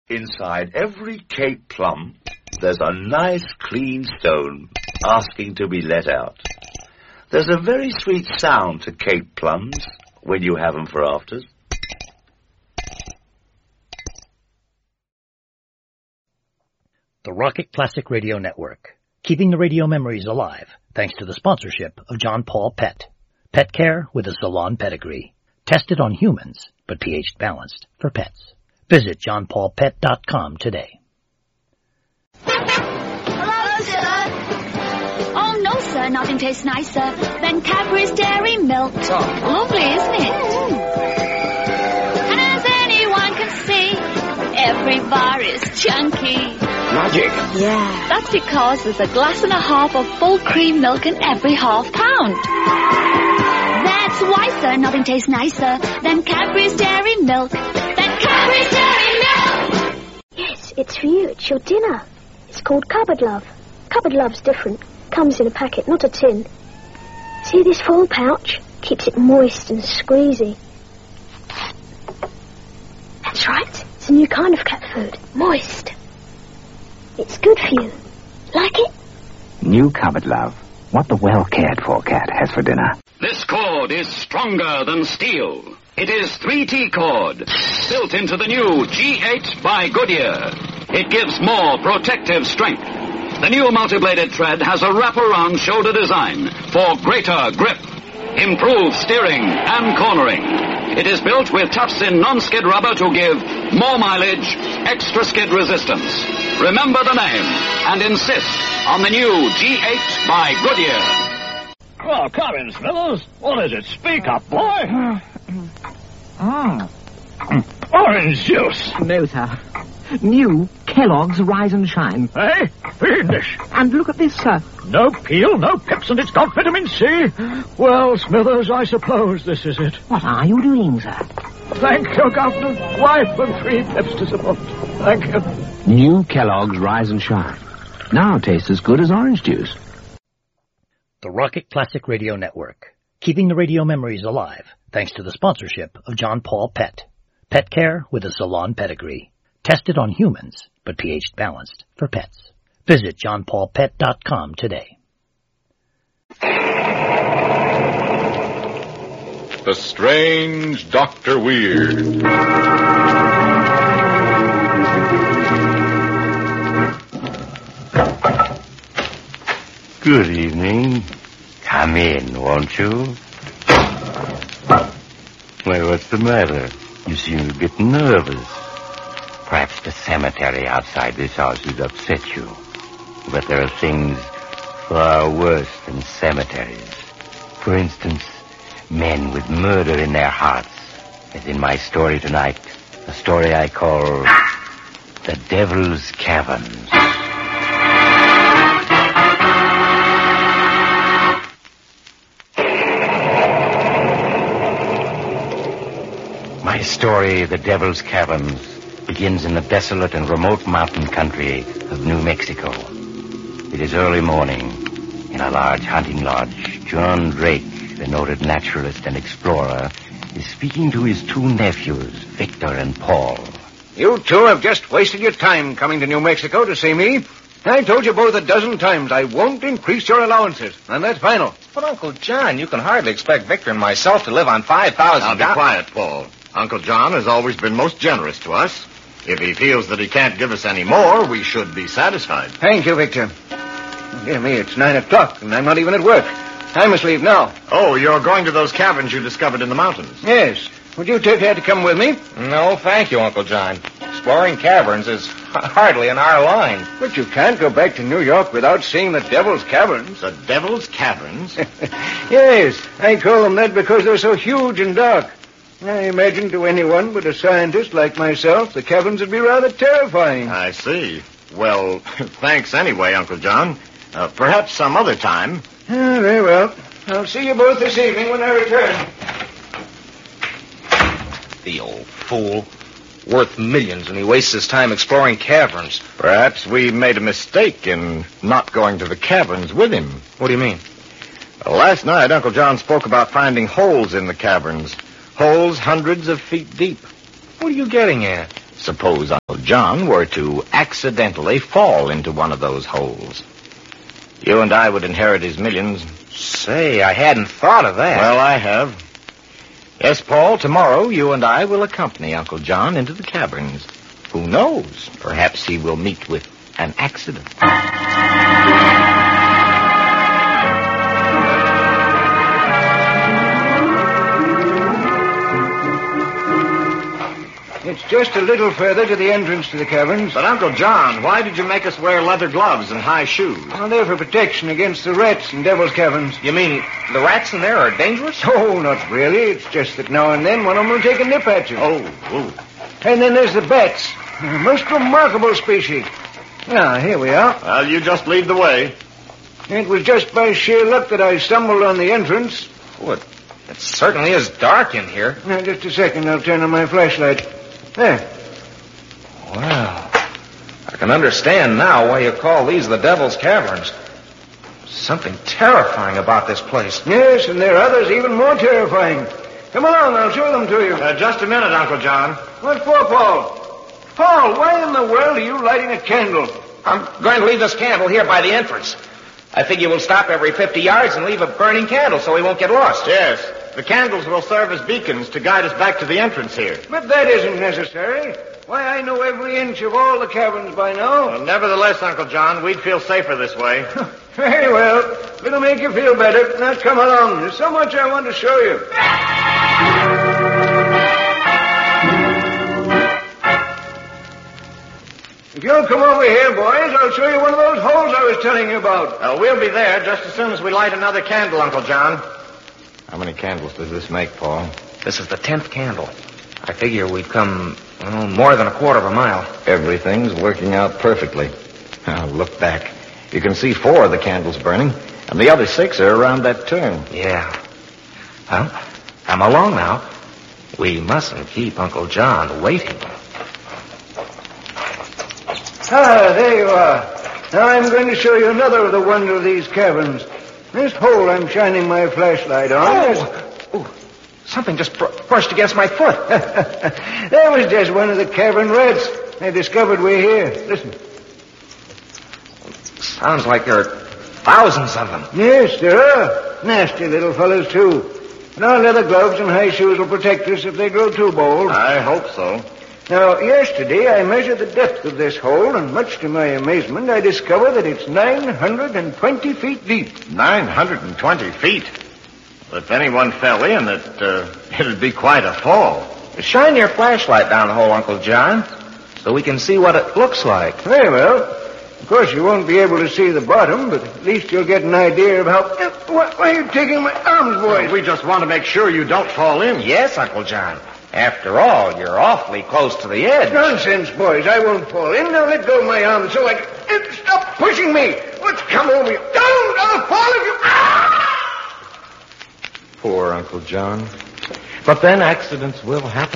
Inside every Cape plum, there's a nice clean stone asking to be let out. There's a very sweet sound to Cape plums when you have them for afters. The Rocket Classic Radio Network, keeping the radio memories alive thanks to the sponsorship of John Paul Pet. Pet care with a salon pedigree. Tested on humans, but pH balanced for pets. Visit johnpaulpet.com today. Hello, sir. Oh, no, sir. Nothing tastes nicer than Cadbury's Dairy Milk. Oh. Lovely, isn't it? As anyone can see, every bar is chunky. Magic. Yeah. That's because there's a glass and a half of full cream milk in every half pound. That's why, sir, nothing tastes nicer than Cadbury's Dairy Milk. Cadbury's Dairy Milk! Yes, it's for you. It's your dinner. It's called Cupboard Love. Cupboard Love's different. Comes in a packet, not a tin. See this foil pouch? Keeps it moist and squeezy. That's right. It's a new kind of cat food. Moist. It's good for you. Like it? New Cupboard Love. What the well-cared-for cat has for dinner. This cord is stronger than steel. It is 3T cord, built into the new G8 by Goodyear. It gives more protective strength. The new multi-bladed thread has a wraparound shoulder design for greater grip, improved steering and cornering. It is built with tufts-in non-skid rubber to give more mileage, extra skid resistance. Remember the name and insist on the new G8 by Goodyear. Well, come in, Smithers. What is it? Speak up, boy. Orange juice. No, sir. New Kellogg's Rise and Shine. Eh? Fiendish. And look at this, sir. No peel, no pips, and it's got vitamin C. Well, Smithers, I suppose this is it. What are you doing, sir? Thank you, Governor. Wife and 3 pips to support. Thank you. New Kellogg's Rise and Shine. Now tastes as good as orange juice. The Rocket Classic Radio Network, keeping the radio memories alive thanks to the sponsorship of John Paul Pet. Pet care with a salon pedigree. Tested on humans, but pH balanced for pets. Visit johnpaulpet.com today. The Strange Dr. Weird. Good evening. Come in, won't you? Why, what's the matter? You seem a bit nervous. Perhaps the cemetery outside this house has upset you. But there are things far worse than cemeteries. For instance, men with murder in their hearts. As in my story tonight, a story I call The Devil's Caverns. My story, The Devil's Caverns, begins in the desolate and remote mountain country of New Mexico. It is early morning. In a large hunting lodge, John Drake, the noted naturalist and explorer, is speaking to his 2 nephews, Victor and Paul. You 2 have just wasted your time coming to New Mexico to see me. I told you both a dozen times I won't increase your allowances, and that's final. But, Uncle John, you can hardly expect Victor and myself to live on $5,000. Now, be quiet, Paul. Uncle John has always been most generous to us. If he feels that he can't give us any more, we should be satisfied. Thank you, Victor. Dear me, it's 9 o'clock, and I'm not even at work. I must leave now. Oh, you're going to those caverns you discovered in the mountains? Yes. Would you take care to come with me? No, thank you, Uncle John. Exploring caverns is hardly in our line. But you can't go back to New York without seeing the Devil's Caverns. The Devil's Caverns? Yes, I call them that because they're so huge and dark. I imagine to anyone but a scientist like myself, the caverns would be rather terrifying. I see. Well, thanks anyway, Uncle John. Perhaps some other time. Very well. I'll see you both this evening when I return. The old fool. Worth millions, and he wastes his time exploring caverns. Perhaps we made a mistake in not going to the caverns with him. What do you mean? Last night, Uncle John spoke about finding holes in the caverns. Holes hundreds of feet deep. What are you getting at? Suppose Uncle John were to accidentally fall into one of those holes. You and I would inherit his millions. Say, I hadn't thought of that. Well, I have. Yes, Paul, tomorrow you and I will accompany Uncle John into the caverns. Who knows? Perhaps he will meet with an accident. It's just a little further to the entrance to the caverns. But, Uncle John, why did you make us wear leather gloves and high shoes? Well, they're for protection against the rats in Devil's Caverns. You mean the rats in there are dangerous? Oh, not really. It's just that now and then one of them will take a nip at you. Oh. And then there's the bats. A most remarkable species. Now, here we are. Well, you just lead the way. It was just by sheer luck that I stumbled on the entrance. Oh, it certainly is dark in here. Now, just a second. I'll turn on my flashlight. There. Wow. I can understand now why you call these the Devil's Caverns. Something terrifying about this place. Yes, and there are others even more terrifying. Come along, I'll show them to you. Just a minute, Uncle John. What for, Paul? Paul, why in the world are you lighting a candle? I'm going to leave this candle here by the entrance. I figure we'll stop every 50 yards and leave a burning candle so we won't get lost. Yes. The candles will serve as beacons to guide us back to the entrance here. But that isn't necessary. Why, I know every inch of all the caverns by now. Well, nevertheless, Uncle John, we'd feel safer this way. Very well. It'll make you feel better. Now, come along. There's so much I want to show you. If you'll come over here, boys, I'll show you one of those holes I was telling you about. We'll be there just as soon as we light another candle, Uncle John. How many candles does this make, Paul? This is the 10th candle. I figure we've come, more than a quarter of a mile. Everything's working out perfectly. Now, look back. You can see 4 of the candles burning, and the other 6 are around that turn. Yeah. Well, come along now. We mustn't keep Uncle John waiting. There you are. Now I'm going to show you another of the wonder of these caverns. This hole I'm shining my flashlight on. Oh, something just brushed against my foot. That was just one of the cavern rats. They discovered we're here. Listen. Sounds like there are thousands of them. Yes, there are. Nasty little fellows, too. And our leather gloves and high shoes will protect us if they grow too bold. I hope so. Now, yesterday I measured the depth of this hole, and much to my amazement, I discovered that it's 920 feet deep. 920 feet? If anyone fell in, it'd be quite a fall. Shine your flashlight down the hole, Uncle John, so we can see what it looks like. Very well. Of course, you won't be able to see the bottom, but at least you'll get an idea of how... Why are you taking my arms, boys? We just want to make sure you don't fall in. Yes, Uncle John. After all, you're awfully close to the edge. Nonsense, boys. I won't fall in. Now let go of my arms so I can... Stop pushing me. Let's come over here. Don't! I'll fall if you... Ah! Poor Uncle John. But then accidents will happen.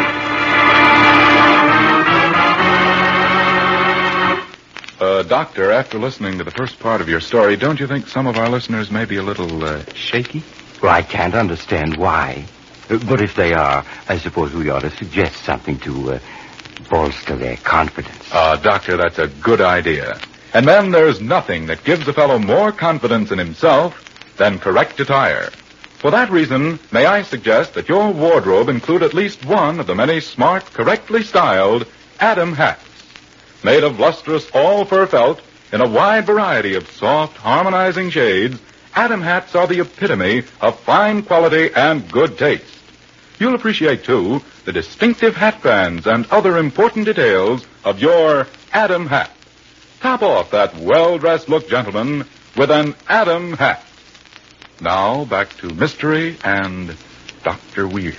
Doctor, after listening to the first part of your story, don't you think some of our listeners may be a little shaky? Well, I can't understand why. But if they are, I suppose we ought to suggest something to bolster their confidence. Doctor, that's a good idea. And then there's nothing that gives a fellow more confidence in himself than correct attire. For that reason, may I suggest that your wardrobe include at least one of the many smart, correctly styled Adam hats. Made of lustrous all-fur felt in a wide variety of soft, harmonizing shades, Adam hats are the epitome of fine quality and good taste. You'll appreciate, too, the distinctive hat bands and other important details of your Adam hat. Top off that well-dressed look, gentlemen, with an Adam hat. Now, back to Mystery and Dr. Weird.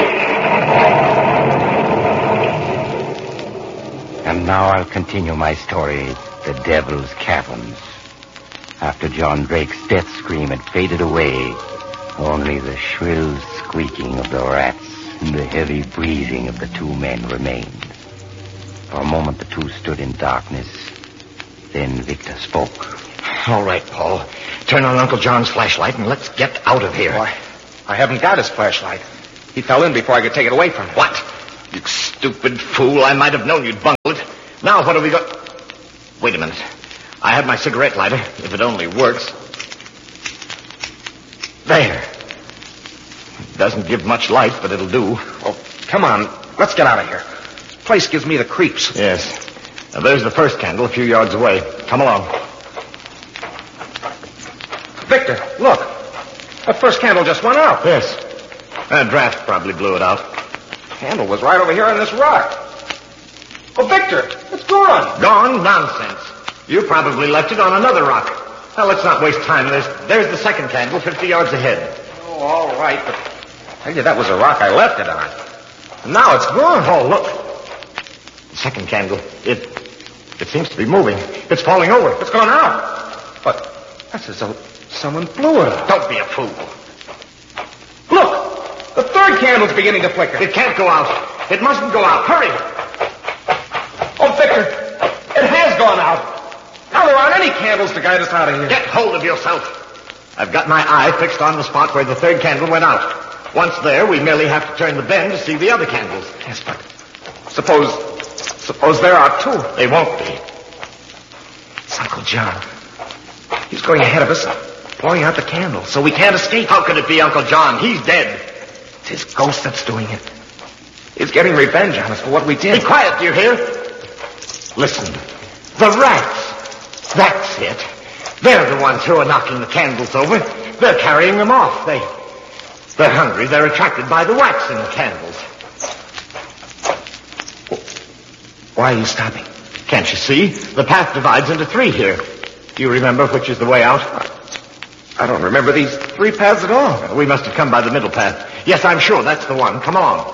And now I'll continue my story, The Devil's Caverns. After John Drake's death scream had faded away, only the shrill squeaking of the rats and the heavy breathing of the 2 men remained. For a moment, the 2 stood in darkness. Then Victor spoke. All right, Paul. Turn on Uncle John's flashlight and let's get out of here. Why, I haven't got his flashlight. He fell in before I could take it away from him. What? You stupid fool. I might have known you'd bungle it. Now what have we got? Wait a minute. I have my cigarette lighter, if it only works. There. Doesn't give much light, but it'll do. Oh, come on. Let's get out of here. This place gives me the creeps. Yes. Now, there's the first candle a few yards away. Come along. Victor, look. That first candle just went out. Yes. That draft probably blew it out. The candle was right over here on this rock. Oh, Victor, it's gone. Gone? Nonsense. You probably left it on another rock. Now, let's not waste time. There's the second candle 50 yards ahead. Oh, all right, but I tell you, that was a rock I left it on. And now it's gone. Oh, look. The second candle. It seems to be moving. It's falling over. It's gone out. But that's as though someone blew it out. Don't be a fool. Look! The third candle's beginning to flicker. It can't go out. It mustn't go out. Hurry! Oh, Victor, it has gone out. Now there aren't any candles to guide us out of here. Get hold of yourself. I've got my eye fixed on the spot where the third candle went out. Once there, we merely have to turn the bend to see the other candles. Yes, but suppose there are two. They won't be. It's Uncle John. He's going ahead of us, blowing out the candle, so we can't escape. How could it be Uncle John? He's dead. It's his ghost that's doing it. He's getting revenge on us for what we did. Be quiet, do you hear? Listen. The rats. That's it. They're the ones who are knocking the candles over. They're carrying them off. They're hungry. They're attracted by the wax in the candles. Why are you stopping? Can't you see? The path divides into three here. Do you remember which is the way out? I don't remember these three paths at all. We must have come by the middle path. Yes, I'm sure that's the one. Come along.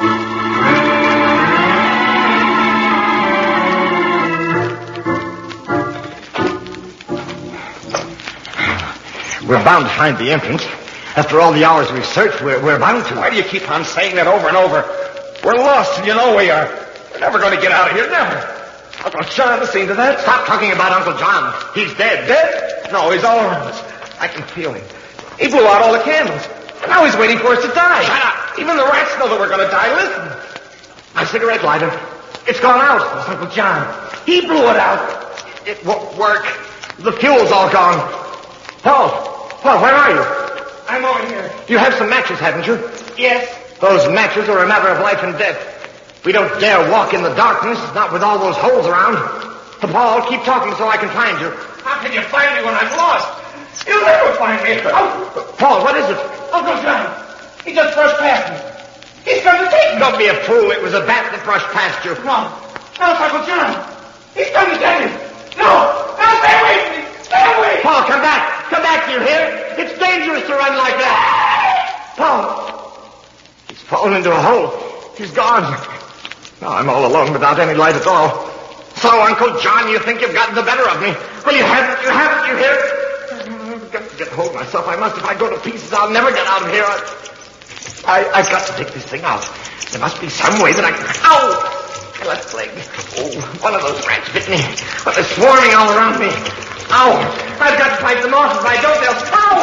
We're bound to find the entrance. After all the hours we've searched, we're bound to. Why do you keep on saying that over and over? We're lost, and you know we are. We're never going to get out of here, never. Uncle John has seen to that. Stop talking about Uncle John. He's dead. Dead? No, he's all around us. I can feel him. He blew out all the candles. Now he's waiting for us to die. Shut up. Even the rats know that we're going to die. Listen. My cigarette lighter. It's gone out. It's Uncle John. He blew it out. It won't work. The fuel's all gone. Paul, where are you? I'm over here. You have some matches, haven't you? Yes. Those matches are a matter of life and death. We don't dare walk in the darkness, not with all those holes around. Paul, keep talking so I can find you. How can you find me when I'm lost? You'll never find me. Oh, Paul, what is it? Uncle John. He just brushed past me. He's going to take me. Don't be a fool. It was a bat that brushed past you. No, it's Uncle John. He's going to get me. No, stay away from me. Stay away. Paul, come back. Come back, do you hear? It's dangerous to run like that. Paul. He's fallen into a hole. He's gone. Now I'm all alone without any light at all. So, Uncle John, you think you've gotten the better of me. Well, you haven't, you hear? I've got to get hold of myself. I must. If I go to pieces, I'll never get out of here. I've got to take this thing out. There must be some way that I can... Ow! My left leg. Oh, one of those rats bit me. But they're swarming all around me. Ow! I've got to fight them off. If I don't, they'll... Ow!